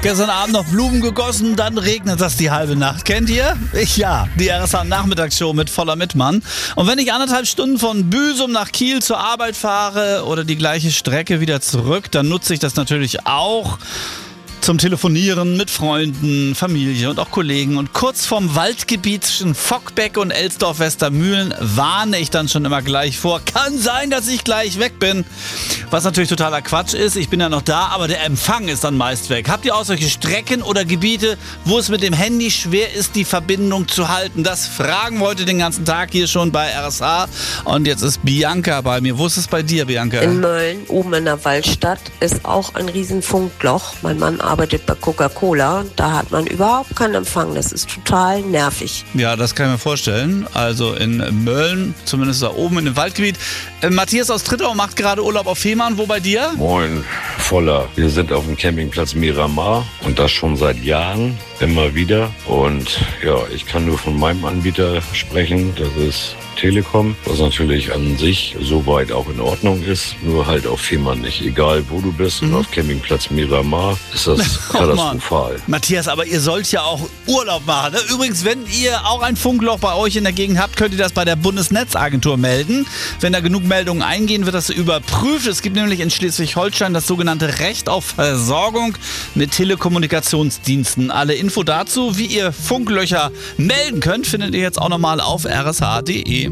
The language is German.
Gestern Abend noch Blumen gegossen, dann regnet das die halbe Nacht. Kennt ihr? Ja, die RSA-Nachmittagsshow mit Voller Mittmann. Und wenn ich 1,5 Stunden von Büsum nach Kiel zur Arbeit fahre oder die gleiche Strecke wieder zurück, dann nutze ich das natürlich auch zum Telefonieren mit Freunden, Familie und auch Kollegen. Und kurz vorm Waldgebiet zwischen Fockbeck und Elsdorf-Westermühlen warne ich dann schon immer gleich vor. Kann sein, dass ich gleich weg bin. Was natürlich totaler Quatsch ist. Ich bin ja noch da, aber der Empfang ist dann meist weg. Habt ihr auch solche Strecken oder Gebiete, wo es mit dem Handy schwer ist, die Verbindung zu halten? Das fragen wir heute den ganzen Tag hier schon bei RSA. Und jetzt ist Bianca bei mir. Wo ist es bei dir, Bianca? In Mölln, oben in der Waldstadt, ist auch ein riesen Funkloch. Mein Mann arbeitet bei Coca-Cola. Da hat man überhaupt keinen Empfang. Das ist total nervig. Ja, das kann ich mir vorstellen. Also in Mölln, zumindest da oben in dem Waldgebiet. Matthias aus Trittau macht gerade Urlaub auf Fehmarn. Wo bei dir? Moin, Voller. Wir sind auf dem Campingplatz Miramar und das schon seit Jahren, immer wieder. Und ja, ich kann nur von meinem Anbieter sprechen. Das ist Telekom, was natürlich an sich soweit auch in Ordnung ist, nur halt auf Fehmarn nicht. Egal wo du bist und auf Campingplatz Miramar ist das katastrophal. Matthias, aber ihr sollt ja auch Urlaub machen. Ne? Übrigens, wenn ihr auch ein Funkloch bei euch in der Gegend habt, könnt ihr das bei der Bundesnetzagentur melden. Wenn da genug Meldungen eingehen, wird das überprüft. Es gibt nämlich in Schleswig-Holstein das sogenannte Recht auf Versorgung mit Telekommunikationsdiensten. Alle Info dazu, wie ihr Funklöcher melden könnt, findet ihr jetzt auch nochmal auf rsh.de.